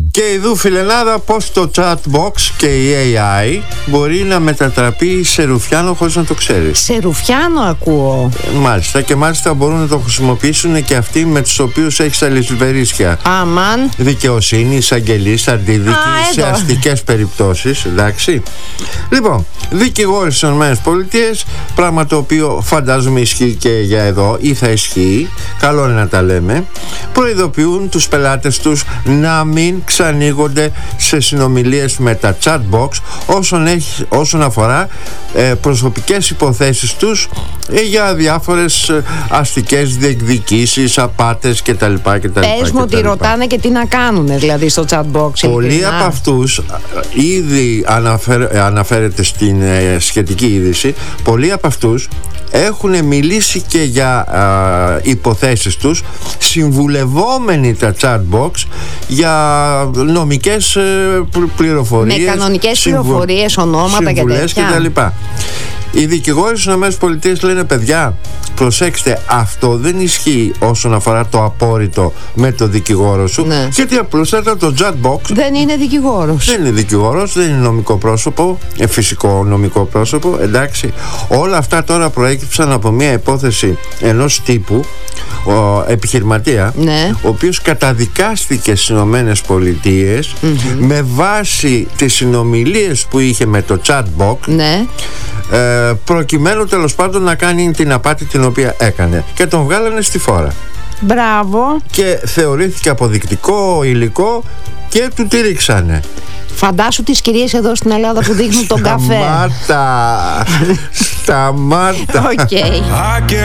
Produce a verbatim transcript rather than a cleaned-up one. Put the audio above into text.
Και ειδού φιλενάδα πως το chatbox και η έι άι μπορεί να μετατραπεί σε ρουφιάνο χωρίς να το ξέρεις. Σε ρουφιάνο ακούω. Ε, μάλιστα, και μάλιστα μπορούν να το χρησιμοποιήσουν και αυτοί με τους οποίους έχεις αλυσβερίσια. Αμάν. Δικαιοσύνη, εισαγγελείς, αντίδικοι, σε αστικές περιπτώσεις, εντάξει. Λοιπόν, δικηγόροι στις ΗΠΑ, πράγμα το οποίο φαντάζομαι ισχύει και για εδώ ή θα ισχύει, καλό είναι να τα λέμε, προειδοποιούν τους πελάτες τους να μην ξανοίγονται σε συνομιλίες με τα chatbox όσον, έχει, όσον αφορά ε, προσωπικές υποθέσεις τους ε, για διάφορες ε, αστικές διεκδικήσεις, απάτες κτλ. Πες μου ότι ρωτάνε και τι να κάνουν δηλαδή στο chatbox. Πολλοί από αυτούς, ήδη αναφέρ, αναφέρεται στην ε, σχετική είδηση, πολλοί από αυτούς έχουν μιλήσει και για α, υποθέσεις τους συμβουλευόμενοι τα chatbox για νομικές ε, πληροφορίες, με κανονικές συμβου... πληροφορίες, ονόματα και τέτοια. Οι δικηγόροι στις ΗΠΑ λένε, παιδιά, προσέξτε, αυτό δεν ισχύει όσον αφορά το απόρριτο με το δικηγόρο σου, ναι. Γιατί απλούστατα το chatbox δεν είναι δικηγόρος. Δεν είναι δικηγόρος, δεν είναι νομικό πρόσωπο, ε, φυσικό νομικό πρόσωπο, εντάξει. Όλα αυτά τώρα προέκυψαν από μια υπόθεση ενός τύπου, ο επιχειρηματία, ναι. Ο οποίος καταδικάστηκε στις Ηνωμένες Πολιτείες mm-hmm. με βάση τις συνομιλίες που είχε με το chatbox, ναι. ε, προκειμένου τέλος πάντων να κάνει την απάτη την οποία έκανε, και τον βγάλανε στη φόρα. Μπράβο. Και θεωρήθηκε αποδεικτικό υλικό και του τη ρίξανε. Φαντάσου τις κυρίες εδώ στην Ελλάδα που δείχνουν τον καφέ. Σταμάτα. Σταμάτα. Οκ.